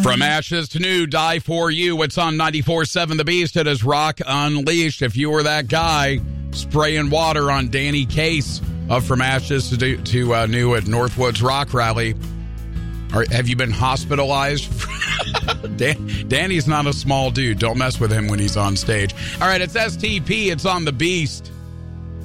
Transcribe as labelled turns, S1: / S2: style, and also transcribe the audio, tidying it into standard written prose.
S1: From ashes to new, Die For You. It's on 94.7 The Beast. It is Rock Unleashed. If you were that guy spraying water on Danny Case of From Ashes to New at Northwoods Rock Rally, have you been hospitalized? Danny's not a small dude. Don't mess with him when he's on stage. All right, it's STP. It's on The Beast.